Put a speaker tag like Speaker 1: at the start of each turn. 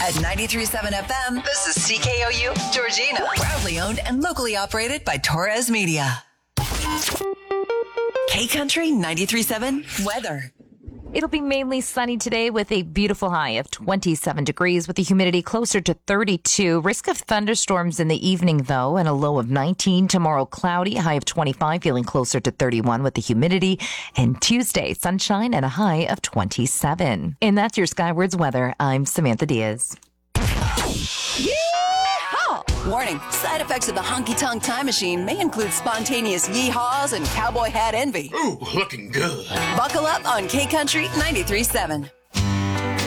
Speaker 1: At 93.7 FM, this is CKOU Georgina. Proudly owned and locally operated by Torres Media. K-Country 93.7 weather.
Speaker 2: It'll be mainly sunny today with a beautiful high of 27 degrees with the humidity closer to 32. Risk of thunderstorms in the evening, though, and a low of 19. Tomorrow, cloudy, high of 25, feeling closer to 31 with the humidity. And Tuesday, sunshine and a high of 27. And that's your Skywards weather. I'm Samantha Diaz.
Speaker 1: Warning, side effects of the honky-tonk time machine may include spontaneous yeehaws and cowboy hat envy.
Speaker 3: Ooh, looking good.
Speaker 1: Buckle up on K-Country 93.7.